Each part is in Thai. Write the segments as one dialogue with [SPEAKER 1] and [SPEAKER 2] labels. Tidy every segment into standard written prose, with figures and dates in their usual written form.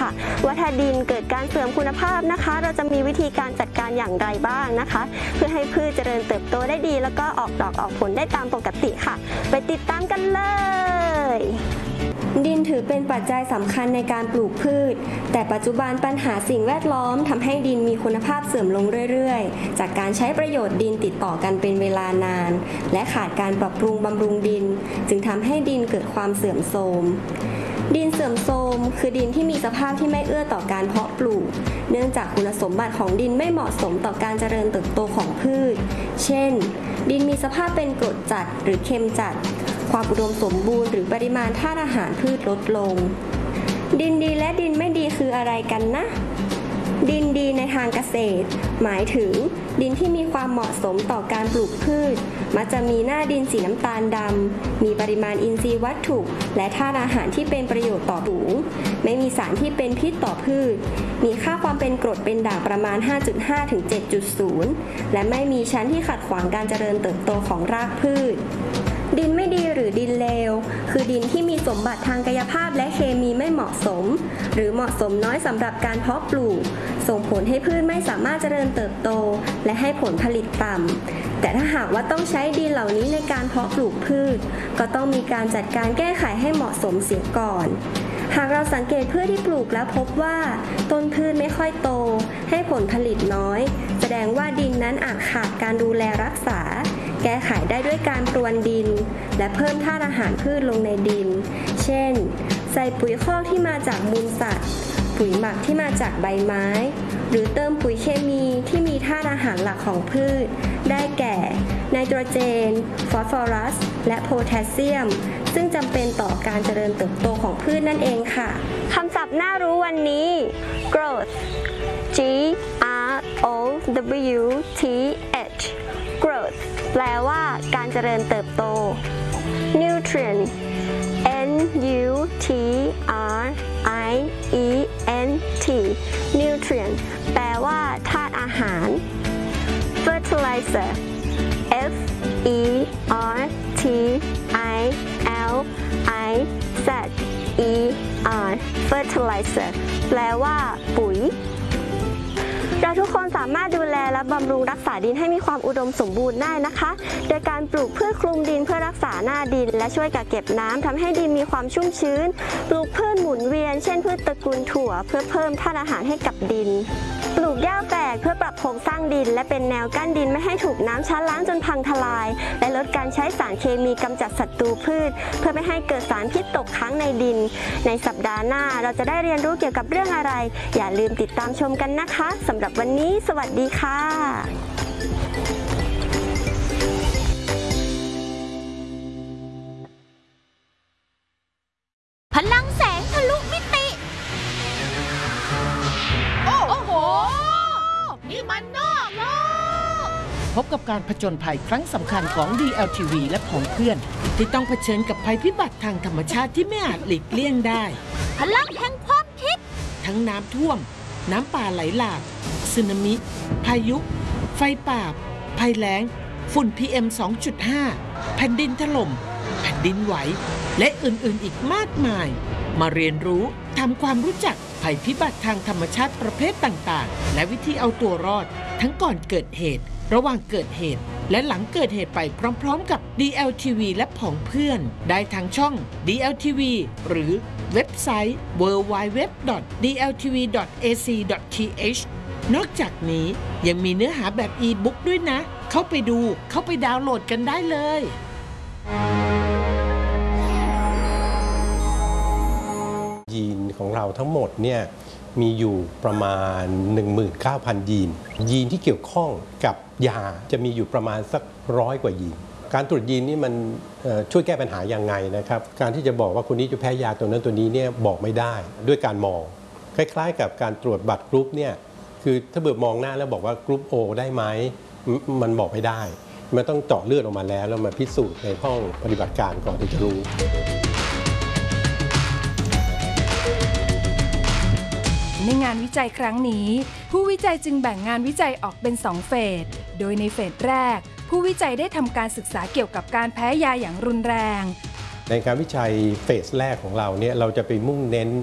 [SPEAKER 1] ค่ะว่าถ้าดินเกิดการเสื่อมคุณภาพนะคะเราจะมีวิธีการจัดการอย่างไรบ้างนะคะเพื่อให้พืชเจริญเติบโตได้ดีแล้วก็ออกดอกออกผลได้ตามปกติค่ะไปติดตามกันเลยดินถือเป็นปัจจัยสำคัญในการปลูกพืชแต่ปัจจุบันปัญหาสิ่งแวดล้อมทำให้ดินมีคุณภาพเสื่อมลงเรื่อยๆจากการใช้ประโยชน์ดินติดต่อกันเป็นเวลานานและขาดการปรับปรุงบำรุงดินจึงทำให้ดินเกิดความเสื่อมโทรมดินเสื่อมโทรมคือดินที่มีสภาพที่ไม่เอื้อต่อการเพาะปลูกเนื่องจากคุณสมบัติของดินไม่เหมาะสมต่อการเจริญเติบโตของพืชเช่นดินมีสภาพเป็นกรดจัดหรือเค็มจัดความอุดมสมบูรณ์หรือปริมาณธาตุอาหารพืชลดลงดินดีและดินไม่ดีคืออะไรกันนะดินดีในทางเกษตรหมายถึงดินที่มีความเหมาะสมต่อการปลูกพืชมักจะมีหน้าดินสีน้ำตาลดำมีปริมาณอินทรีย์วัตถุและธาตุอาหารที่เป็นประโยชน์ต่อสูงไม่มีสารที่เป็นพิษต่อพืชมีค่าความเป็นกรดเป็นด่างประมาณ 5.5 ถึง 7.0 และไม่มีชั้นที่ขัดขวางการเจริญเติบโตของรากพืชดินไม่ดีหรือดินเลวคือดินที่มีสมบัติทางกายภาพและเคมีไม่เหมาะสมหรือเหมาะสมน้อยสำหรับการเพาะปลูกส่งผลให้พืชไม่สามารถเจริญเติบโตและให้ผลผลิตต่ำแต่ถ้าหากว่าต้องใช้ดินเหล่านี้ในการเพาะปลูกพืชก็ต้องมีการจัดการแก้ไขให้เหมาะสมเสียก่อนหากเราสังเกตพืชที่ปลูกแล้วพบว่าต้นพืชไม่ค่อยโตให้ผลผลิตน้อยแสดงว่าดินนั้นอาจขาดการดูแลรักษาแก้ไขได้ด้วยการพรวนดินและเพิ่มธาตุอาหารพืชลงในดินเช่นใส่ปุ๋ยคอกที่มาจากมูลสัตว์ปุ๋ยหมักที่มาจากใบไม้หรือเติมปุ๋ยเคมีที่มีธาตุอาหารหลักของพืชได้แก่ไนโตรเจนฟอสฟอรัสและโพแทสเซียมซึ่งจำเป็นต่อการเจริญเติบโตของพืชนั่นเองค่ะคำศัพท์น่ารู้วันนี้ growth G R O W T H growth แปลว่าการเจริญเติบโต nutrient N U T R I E N T nutrient แปลว่าธาตุอาหาร fertilizer F E R T I L I Z E R fertilizer แปลว่าปุ๋ยเราทุกคนสามารถดูแลและบำรุงรักษาดินให้มีความอุดมสมบูรณ์ได้นะคะโดยการปลูกพืชคลุมดินเพื่อรักษาหน้าดินและช่วยกักเก็บน้ำทำให้ดินมีความชุ่มชื้นปลูกพืชหมุนเวียนเช่นพืชตระกูลถั่วเพื่อเพิ่มธาตุอาหารให้กับดินปลูกหญ้าแฝกเพื่อปรับโครงสร้างดินและเป็นแนวกั้นดินไม่ให้ถูกน้ำชะล้างจนพังทลายและลดการใช้สารเคมีกำจัดศัตรูพืชเพื่อไม่ให้เกิดสารพิษตกค้างในดินในสัปดาห์หน้าเราจะได้เรียนรู้เกี่ยวกับเรื่องอะไรอย่าลืมติดตามชมกันนะคะสำหรับวันนี้สวัสดีค่ะ
[SPEAKER 2] พลังแสงทะลุมิติโอ้โหนี่มันนอกโลก
[SPEAKER 3] พบกับการผจญภัยครั้งสำคัญของ DLTV และของเพื่อนที่ต้องเผชิญกับภัยพิบัติทางธรรมชาติที่ไม่อาจหลีกเลี่ยงได้
[SPEAKER 2] พลังแห่งความคิด
[SPEAKER 3] ทั้งน้ำท่วมน้ำป่าไหลหลากสึนามิพายุไฟป่าภัยแล้งฝุ่น PM 2.5 แผ่นดินถล่มแผ่นดินไหวและอื่นๆอีกมากมายมาเรียนรู้ทำความรู้จักภัยพิบัติทางธรรมชาติประเภทต่างๆและวิธีเอาตัวรอดทั้งก่อนเกิดเหตุระหว่างเกิดเหตุและหลังเกิดเหตุไปพร้อมๆกับ DLTV และผองเพื่อนได้ทางช่อง DLTV หรือเว็บไซต์ www.dltv.ac.th นอกจากนี้ยังมีเนื้อหาแบบอีบุ๊กด้วยนะเข้าไปดูเข้าไปดาวน์โหลดกันได้เลย
[SPEAKER 4] ยีนของเราทั้งหมดเนี่ยมีอยู่ประมาณ 19,000 ยีนที่เกี่ยวข้องกับยาจะมีอยู่ประมาณสัก100 กว่ายีนการตรวจยีนนี่มันช่วยแก้ปัญหายังไงนะครับการที่จะบอกว่าคนนี้จะแพ้ยาตัวนั้นตัวนี้เนี่ยบอกไม่ได้ด้วยการมองคล้ายๆกับการตรวจบัตรกรุ๊ปเนี่ยคือถ้าเบิกมองหน้าแล้วบอกว่ากรุ๊ป O ได้ไหมมันบอกไม่ได้มันต้องเจาะเลือดออกมาแล้วมาพิสูจน์ในห้องปฏิบัติการก่อนที่จะรู้
[SPEAKER 5] ในงานวิจัยครั้งนี้ผู้วิจัยจึงแบ่งงานวิจัยออกเป็น2 เฟสโดยในเฟสแรกผู้วิจัยได้ทำการศึกษาเกี่ยวกับการแพ้ยาอย่างรุนแรง
[SPEAKER 4] ในการวิจัยเฟสแรกของเราเนี่ยเราจะไปมุ่งเน้น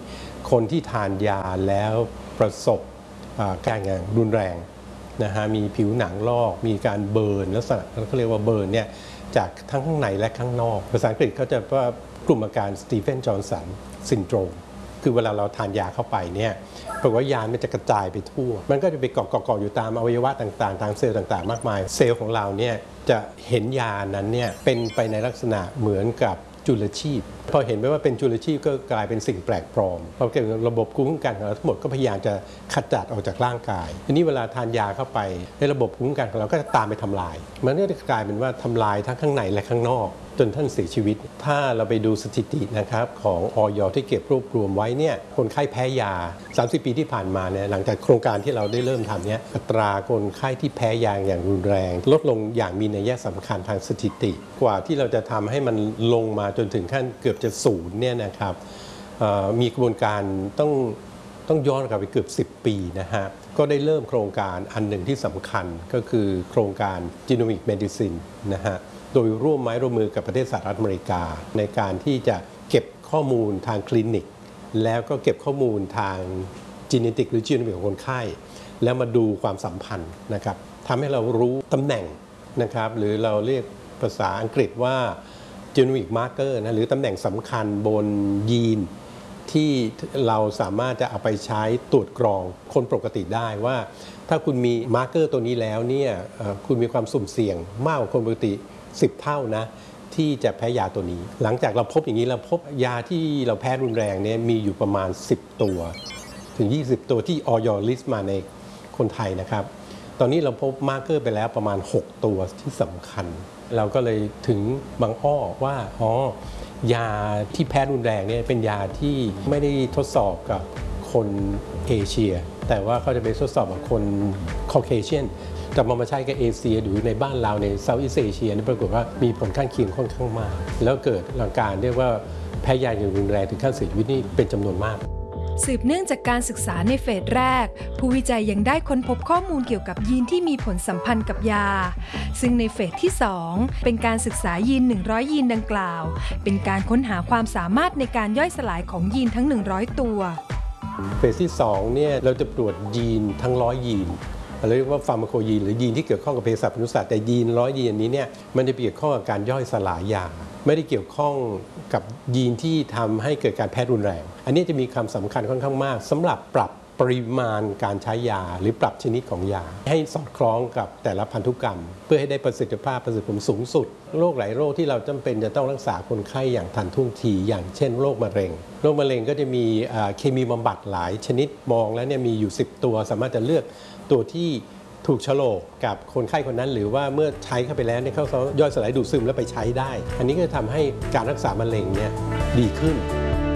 [SPEAKER 4] คนที่ทานยาแล้วประสบการอย่างรุนแรงนะฮะมีผิวหนังลอกมีการเบิร์นลักษณะเขาเรียกว่าเบิร์นเนี่ยจากทั้งข้างในและข้างนอกภาษาอังกฤษเขาจะว่ากลุ่มอาการสตีเฟนจอห์นสันซินโดรมคือเวลาเราทานยาเข้าไปเนี่ยปรากฏว่ายามันจะกระจายไปทั่วมันก็จะไปเกาะอยู่ตามอวัยวะต่างๆตามเซลล์ต่างๆมากมายเซลล์ของเราเนี่ยจะเห็นยานั้นเนี่ยเป็นไปในลักษณะเหมือนกับจุลชีพพอเห็นไหมว่าเป็นจุลชีพก็กลายเป็นสิ่งแปลกปลอมเพราะเกี่ยวกับระบบภูมิคุ้มกันของเราทั้งหมดก็พยายามจะขจัดออกจากร่างกายทีนี้เวลาทานยาเข้าไปในระบบภูมิคุ้มกันของเราก็จะตามไปทำลายมันก็จะกลายเป็นว่าทำลายทั้งข้างในและข้างนอกจนท่านเสียชีวิตถ้าเราไปดูสถิตินะครับของอย.ที่เก็บรวบรวมไว้เนี่ยคนไข้แพ้ยา30 ปีที่ผ่านมาเนี่ยหลังจากโครงการที่เราได้เริ่มทำเนี่ยอัตราคนไข้ที่แพ้ยาอย่างรุนแรงลดลงอย่างมีนัยสำคัญทางสถิติกว่าที่เราจะทำให้มันลงมาจนถึงขั้นเกือบจะศูนย์เนี่ยนะครับมีกระบวนการต้องย้อนกลับไปเกือบ10 ปีนะฮะก็ได้เริ่มโครงการอันหนึ่งที่สำคัญก็คือโครงการ Genomic Medicine นะฮะโดยร่วมไม้ร่วมมือกับประเทศสหรัฐอเมริกาในการที่จะเก็บข้อมูลทางคลินิกแล้วก็เก็บข้อมูลทางจีเนติกหรือจีโนมิกของคนไข้แล้วมาดูความสัมพันธ์นะครับทำให้เรารู้ตำแหน่งนะครับหรือเราเรียกภาษาอังกฤษว่า Genomic Marker นะหรือตำแหน่งสำคัญบนยีนที่เราสามารถจะเอาไปใช้ตรวจกรองคนปกติได้ว่าถ้าคุณมีมาร์เกอร์ตัวนี้แล้วเนี่ยคุณมีความสุ่มเสี่ยงมากกว่าคนปกติ10 เท่านะที่จะแพ้ยาตัวนี้หลังจากเราพบอย่างนี้เราพบยาที่เราแพ้รุนแรงเนี่ยมีอยู่ประมาณ10 ตัวถึง20 ตัวที่อย.ลิสต์มาในคนไทยนะครับตอนนี้เราพบมาร์เกอร์ไปแล้วประมาณ6 ตัวที่สำคัญเราก็เลยถึงบางอ้อว่ายาที่แพ้รุนแรงเนี่ยเป็นยาที่ไม่ได้ทดสอบกับคนเอเชียแต่ว่าเขาจะไปทดสอบกับคนคอเคเชียนจะมาใช้กับเอเชียหรือในบ้านเราในเซาท์อีสต์เอเชียนี่ปรากฏว่ามีผลข้างเคียงค่อนข้างมากแล้วเกิดอาการเรียกว่าแพ้ยาอย่างรุนแรงถึงขั้นเสียชีวิตนี่เป็นจำนวนมาก
[SPEAKER 5] สืบเนื่องจากการศึกษาในเฟสแรกผู้วิจัยยังได้ค้นพบข้อมูลเกี่ยวกับยีนที่มีผลสัมพันธ์กับยาซึ่งในเฟสที่2เป็นการศึกษายีน100ยีนดังกล่าวเป็นการค้นหาความสามารถในการย่อยสลายของยีนทั้ง100ตัว
[SPEAKER 4] เฟสที่2เนี่ยเราจะตรวจยีนทั้ง100ยีนเรียกว่าฟาร์มาโคยีนหรือยีนที่เกี่ยวข้องกับเภสัชพันธุศาสตร์แต่ยีน100ยีนนี้เนี่ยมันจะเกี่ยวข้องกับการย่อยสลายยาไม่ได้เกี่ยวข้องกับยีนที่ทำให้เกิดการแพ้รุนแรงอันนี้จะมีความสำคัญค่อนข้างมากสำหรับปรับปริมาณการใช้ยาหรือปรับชนิดของยาให้สอดคล้องกับแต่ละพันธุกรรมเพื่อให้ได้ประสิทธิภาพประสิทธิผลสูงสุดโรคหลายโรคที่เราจำเป็นจะต้องรักษาคนไข้อย่างทันท่วงทีอย่างเช่นโรคมะเร็งก็จะมีเคมีบำบัดหลายชนิดมองแล้วเนี่ยมีอยู่10 ตัวสามารถจะเลือกตัวที่ถูกโฉลกกับคนไข้คนนั้นหรือว่าเมื่อใช้เข้าไปแล้วเนี่ยเขาย่อยสลายดูดซึมแล้วไปใช้ได้อันนี้ก็จะทำให้การรักษามะเร็งเนี่ยดีขึ้น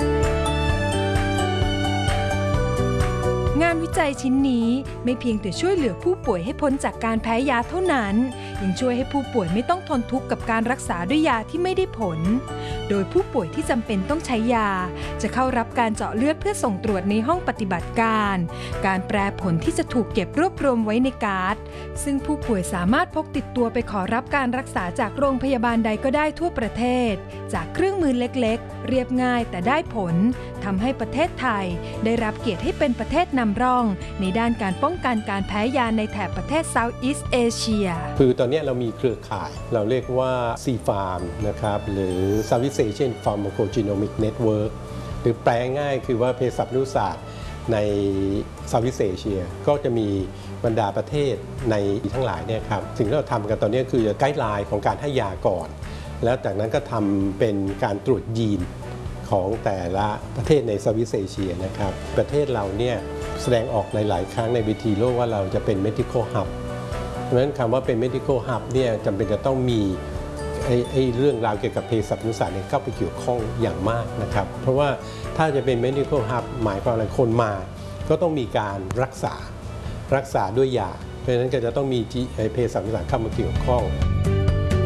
[SPEAKER 5] งานวิจัยชิ้นนี้ไม่เพียงแต่ช่วยเหลือผู้ป่วยให้พ้นจากการแพ้ยาเท่านั้นยังช่วยให้ผู้ป่วยไม่ต้องทนทุกข์กับการรักษาด้วยยาที่ไม่ได้ผลโดยผู้ป่วยที่จำเป็นต้องใช้ยาจะเข้ารับการเจาะเลือดเพื่อส่งตรวจในห้องปฏิบัติการการแปรผลที่จะถูกเก็บรวบรวมไว้ในการ์ดซึ่งผู้ป่วยสามารถพกติดตัวไปขอรับการรักษาจากโรงพยาบาลใดก็ได้ทั่วประเทศจากเครื่องมือเล็กๆเรียบง่ายแต่ได้ผลทำให้ประเทศไทยได้รับเกียรติให้เป็นประเทศนำร่องในด้านการป้องกันการแพ้ยาในแถบประเทศ Southeast Asia
[SPEAKER 4] คือตอนนี้เรามีเครือข่ายเราเรียกว่า CPharm นะครับหรือ Southeast Asian Pharmacogenomic Network หรือแปลง่ายคือว่าเภสัชพันธุศาสตร์ใน Southeast Asia ก็จะมีบรรดาประเทศในทั้งหลายเนี่ยครับสิ่งที่เราทำกันตอนนี้คือไกด์ไลน์ของการให้ยาก่อนแล้วจากนั้นก็ทำเป็นการตรวจยีนของแต่ละประเทศใน Southeast Asia นะครับประเทศเราเนี่ยแสดงออกในหลายครั้งในเวทีโลกว่าเราจะเป็น medical hub เพราะฉะนั้นคำว่าเป็น medical hub เนี่ยจำเป็นจะต้องมีเรื่องราวเกี่ยวกับเภสัชพันธุศาสตร์เข้าไปเกี่ยวข้องอย่างมากนะครับเพราะว่าถ้าจะเป็น medical hub หมายความว่าคนมาก็ต้องมีการรักษาด้วยยาเพราะฉะนั้นก็จะต้องมีเภสัชพันธุศาสตร์เข้ามาเกี่ยวข้อง